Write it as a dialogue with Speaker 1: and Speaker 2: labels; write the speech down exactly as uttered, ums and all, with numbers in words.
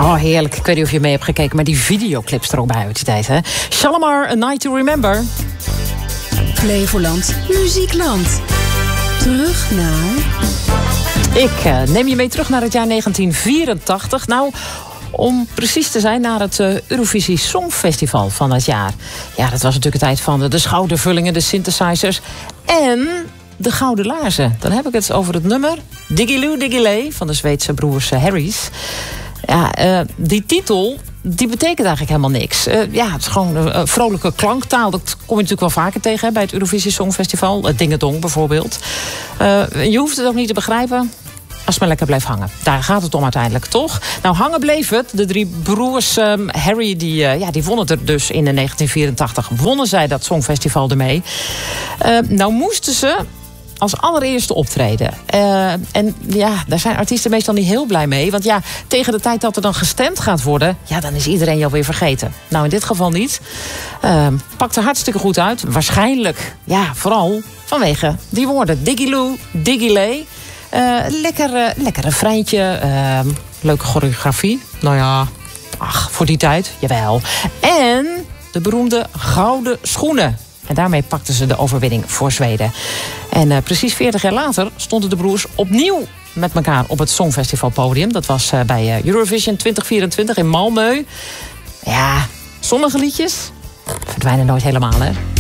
Speaker 1: Oh, heerlijk. Ik weet niet of je mee hebt gekeken, maar die videoclips er ook bij uit die tijd, hè? Shalamar, A Night to Remember.
Speaker 2: Flevoland, Muziekland. Terug naar...
Speaker 1: Ik uh, neem je mee terug naar het jaar negentien vierentachtig. Nou, om precies te zijn, naar het uh, Eurovisie Songfestival van dat jaar. Ja, dat was natuurlijk de tijd van de, de schoudervullingen, de synthesizers en de gouden laarzen. Dan heb ik het over het nummer Diggiloo Diggiley van de Zweedse broers uh, Harrys. Ja, uh, die titel, die betekent eigenlijk helemaal niks. Uh, ja, het is gewoon een uh, vrolijke klanktaal. Dat kom je natuurlijk wel vaker tegen, hè, bij het Eurovisie Songfestival. Uh, Dingedong bijvoorbeeld. Uh, je hoeft het ook niet te begrijpen als het maar lekker blijft hangen. Daar gaat het om uiteindelijk, toch? Nou, hangen bleef het. De drie broers um, Harry, die, uh, ja, die wonnen er dus in negentien vierentachtig. Wonnen zij dat Songfestival ermee. Uh, nou moesten ze als allereerste optreden. Uh, en ja, daar zijn artiesten meestal niet heel blij mee. Want ja, tegen de tijd dat er dan gestemd gaat worden, ja, dan is iedereen jou weer vergeten. Nou, in dit geval niet. Uh, pakt er hartstikke goed uit. Waarschijnlijk, ja, vooral vanwege die woorden. Diggiloo, Diggiley. Uh, lekker, uh, lekker refreintje. Uh, leuke choreografie. Nou ja, ach, voor die tijd, jawel. En de beroemde gouden schoenen. En daarmee pakten ze de overwinning voor Zweden. En uh, precies veertig jaar later stonden de broers opnieuw met elkaar op het Songfestivalpodium. Dat was uh, bij uh, Eurovision twintig vierentwintig in Malmö. Ja, sommige liedjes verdwijnen nooit helemaal, hè.